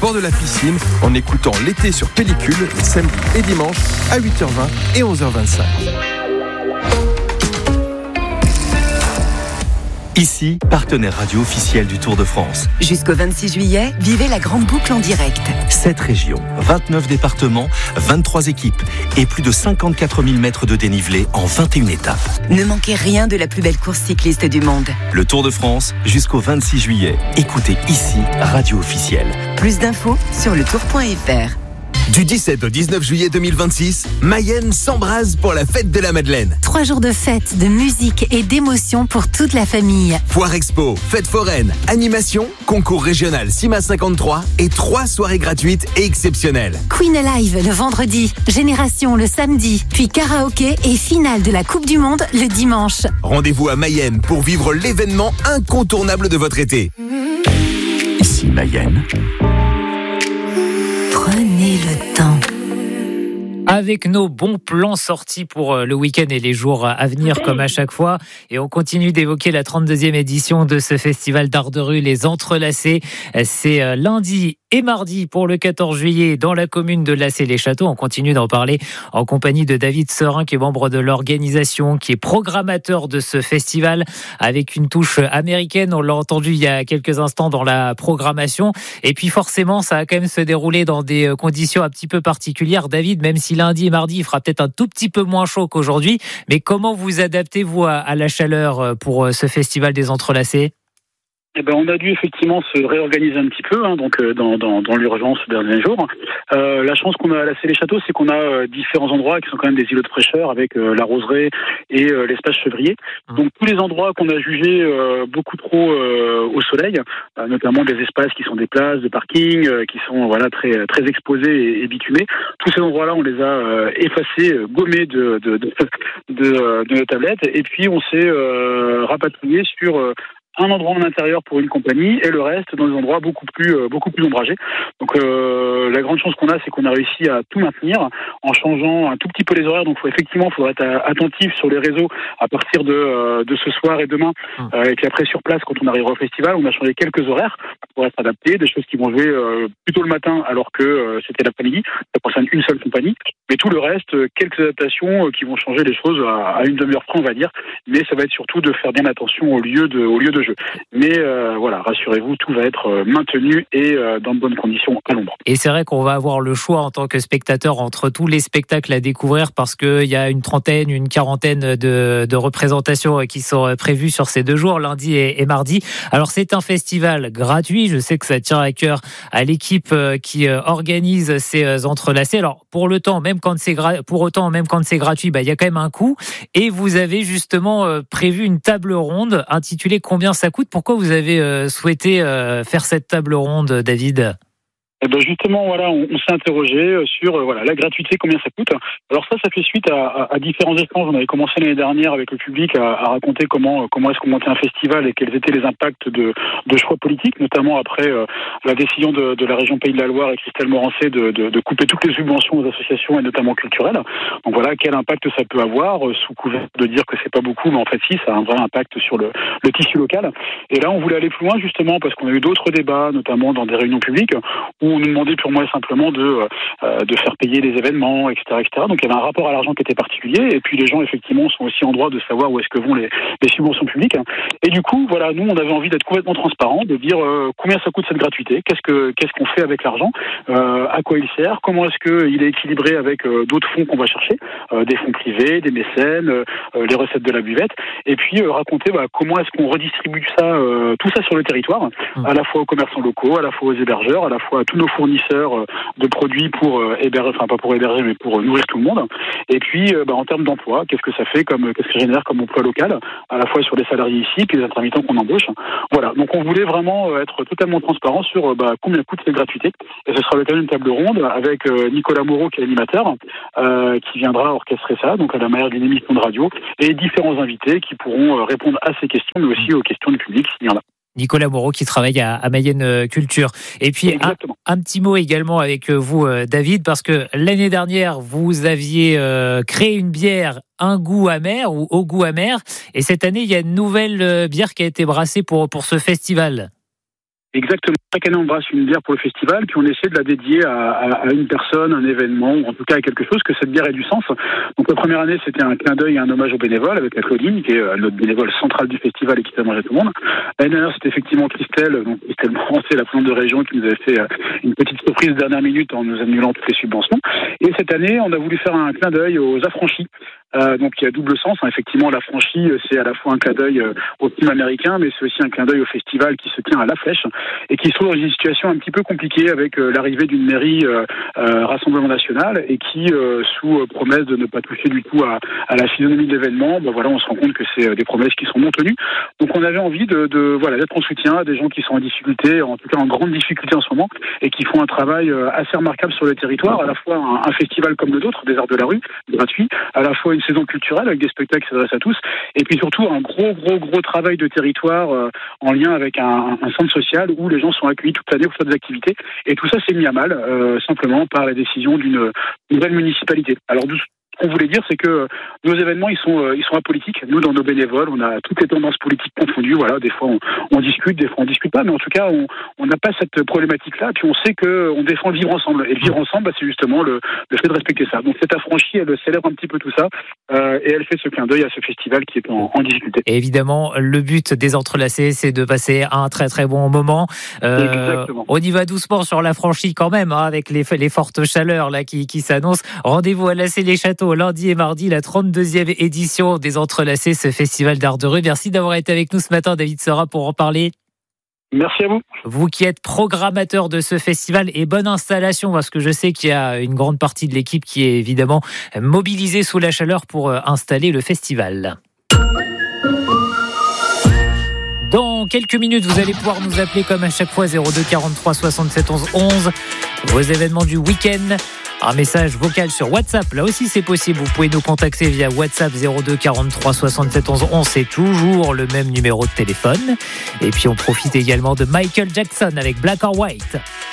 bord de la piscine en écoutant l'été sur pellicule les samedis et dimanches à 8h20 et 11h25. Ici, partenaire radio officiel du Tour de France. Jusqu'au 26 juillet, vivez la grande boucle en direct. 7 régions, 29 départements, 23 équipes et plus de 54 000 mètres de dénivelé en 21 étapes. Ne manquez rien de la plus belle course cycliste du monde. Le Tour de France, jusqu'au 26 juillet. Écoutez ici, radio officielle. Plus d'infos sur letour.fr. Du 17 au 19 juillet 2026, Mayenne s'embrase pour la fête de la Madeleine. 3 jours de fête, de musique et d'émotion pour toute la famille. Foire expo, fête foraine, animation, concours régional CIMA 53 et 3 soirées gratuites et exceptionnelles. Queen Alive le vendredi, Génération le samedi, puis karaoké et finale de la Coupe du Monde le dimanche. Rendez-vous à Mayenne pour vivre l'événement incontournable de votre été. Ici Mayenne. Prenez le temps. Avec nos bons plans sortis pour le week-end et les jours à venir comme à chaque fois. Et on continue d'évoquer la 32e édition de ce festival d'art de rue, les Entrelacés. C'est lundi et mardi pour le 14 juillet dans la commune de Lacé-les-Châteaux. On continue d'en parler en compagnie de David Serin, qui est membre de l'organisation, qui est programmateur de ce festival avec une touche américaine. On l'a entendu il y a quelques instants dans la programmation. Et puis forcément, ça va quand même se dérouler dans des conditions un petit peu particulières. David, même si lundi et mardi, il fera peut-être un tout petit peu moins chaud qu'aujourd'hui, mais comment vous adaptez-vous à la chaleur pour ce festival des Entrelacés ? On a dû effectivement se réorganiser un petit peu, donc dans l'urgence ces derniers jours. La chance qu'on a à Lacé-les-Châteaux, c'est qu'on a différents endroits qui sont quand même des îlots de fraîcheur avec la roseraie et l'espace chevrier. Donc tous les endroits qu'on a jugés beaucoup trop au soleil, notamment des espaces qui sont des places de parking, qui sont très très exposés et bitumés. Tous ces endroits-là, on les a effacés, gommés de nos tablettes, et puis on s'est rapatrié sur un endroit en intérieur pour une compagnie et le reste dans des endroits beaucoup plus ombragés. Donc la grande chance qu'on a, c'est qu'on a réussi à tout maintenir en changeant un tout petit peu les horaires. Donc il faudra être attentif sur les réseaux à partir de ce soir et demain. Et puis après sur place, quand on arrivera au festival, on a changé quelques horaires pour être adaptés, des choses qui vont jouer plutôt le matin alors que c'était l'après-midi. Ça concerne une seule compagnie. Mais tout le reste, quelques adaptations qui vont changer les choses à une demi-heure près, on va dire. Mais ça va être surtout de faire bien attention au lieu de jeu. Mais rassurez-vous, tout va être maintenu et dans de bonnes conditions à l'ombre. Et c'est vrai qu'on va avoir le choix en tant que spectateur entre tous les spectacles à découvrir parce qu'il y a une quarantaine de représentations qui sont prévues sur ces 2 jours, lundi et mardi. Alors c'est un festival gratuit, je sais que ça tient à cœur à l'équipe qui organise ces Entrelacés. Alors pour autant, même quand c'est gratuit, il y a quand même un coût. Et vous avez justement prévu une table ronde intitulée « Combien ça coûte ?» Pourquoi vous avez souhaité faire cette table ronde, David ? Justement, on s'est interrogé sur la gratuité, combien ça coûte. Alors ça fait suite à différents échanges. On avait commencé l'année dernière avec le public à raconter comment est-ce qu'on montait un festival et quels étaient les impacts de choix politiques, notamment après la décision de la région Pays de la Loire et Christelle Morancé de couper toutes les subventions aux associations et notamment culturelles. Donc quel impact ça peut avoir, sous couvert de dire que c'est pas beaucoup, mais en fait si, ça a un vrai impact sur le tissu local. Et là, on voulait aller plus loin justement parce qu'on a eu d'autres débats, notamment dans des réunions publiques, où on nous demandait purement et simplement de faire payer les événements, etc., etc. Donc il y avait un rapport à l'argent qui était particulier, et puis les gens effectivement sont aussi en droit de savoir où est-ce que vont les subventions publiques. Et du coup, nous on avait envie d'être complètement transparent, de dire combien ça coûte cette gratuité, qu'est-ce qu'on fait avec l'argent, à quoi il sert, comment est-ce qu'il est équilibré avec d'autres fonds qu'on va chercher, des fonds privés, des mécènes, les recettes de la buvette, et puis raconter comment est-ce qu'on redistribue ça, tout ça sur le territoire, à la fois aux commerçants locaux, à la fois aux hébergeurs, à la fois à tous nos fournisseurs de produits pour héberger, enfin pas pour héberger, mais pour nourrir tout le monde. Et puis, en termes d'emploi, qu'est-ce que ça fait qu'est-ce que ça génère comme emploi local, à la fois sur les salariés ici, puis les intermittents qu'on embauche. Voilà. Donc, on voulait vraiment être totalement transparent sur combien coûte cette gratuité. Et ce sera l'occasion d'une table ronde avec Nicolas Moreau, qui est animateur, qui viendra orchestrer ça, donc à la manière d'une émission de radio, et différents invités qui pourront répondre à ces questions, mais aussi aux questions du public, s'il y en a. Nicolas Moreau qui travaille à Mayenne Culture. Et puis un petit mot également avec vous, David, parce que l'année dernière, vous aviez créé une bière un goût amer ou au goût amer, et cette année, il y a une nouvelle bière qui a été brassée pour ce festival. Exactement. Chaque année, on brasse une bière pour le festival, puis on essaie de la dédier à une personne, un événement, ou en tout cas à quelque chose, que cette bière ait du sens. Donc la première année, c'était un clin d'œil et un hommage aux bénévoles, avec la Claudine, qui est notre bénévole central du festival et qui fait manger tout le monde. L'année dernière, c'était effectivement Christelle, donc Christelle Morand, c'est la plante de région, qui nous avait fait une petite surprise dernière minute en nous annulant toutes les subventions. Et cette année, on a voulu faire un clin d'œil aux affranchis. Donc il y a double sens, hein. Effectivement, l'affranchi, c'est à la fois un clin d'œil au film américain, mais c'est aussi un clin d'œil au festival qui se tient à La Flèche et qui se trouve dans une situation un petit peu compliquée avec l'arrivée d'une mairie Rassemblement National et qui, sous promesse de ne pas toucher du tout à la physionomie de l'événement, on se rend compte que c'est des promesses qui sont non tenues. Donc on avait envie d'être en soutien à des gens qui sont en difficulté, en tout cas en grande difficulté en ce moment, et qui font un travail assez remarquable sur le territoire, à la fois un festival comme le nôtre, des Arts de la Rue, gratuit, à la fois une saison culturelle avec des spectacles qui s'adressent à tous, et puis surtout un gros travail de territoire en lien avec un centre social où les gens sont accueillis toute l'année pour faire des activités, et tout ça s'est mis à mal simplement par la décision d'une nouvelle municipalité. Alors ce qu'on voulait dire, c'est que nos événements, ils sont apolitiques. Nous, dans nos bénévoles, on a toutes les tendances politiques confondues. Voilà, des fois on discute, des fois on discute pas, mais en tout cas, on n'a pas cette problématique-là. Puis on sait que on défend le vivre ensemble. Et le vivre ensemble, c'est justement le fait de respecter ça. Donc cette affranchie, elle célèbre un petit peu tout ça, et elle fait ce clin d'œil à ce festival qui est en difficulté. Et évidemment, le but des Entrelacés, c'est de passer un très très bon moment. On y va doucement sur l'affranchie quand même, hein, avec les fortes chaleurs là qui s'annoncent. Rendez-vous à Lacé-les-Châteaux lundi et mardi, la 32e édition des Entrelacés, ce festival d'art de rue. Merci d'avoir été avec nous ce matin, David Sera, pour en parler. Merci à vous. Vous qui êtes programmateur de ce festival, et bonne installation, parce que je sais qu'il y a une grande partie de l'équipe qui est évidemment mobilisée sous la chaleur pour installer le festival. Dans quelques minutes, vous allez pouvoir nous appeler comme à chaque fois 02 43 67 11 11. Vos événements du week-end. Un message vocal sur WhatsApp, là aussi c'est possible. Vous pouvez nous contacter via WhatsApp 02 43 67 11 11. C'est toujours le même numéro de téléphone. Et puis on profite également de Michael Jackson avec Black or White.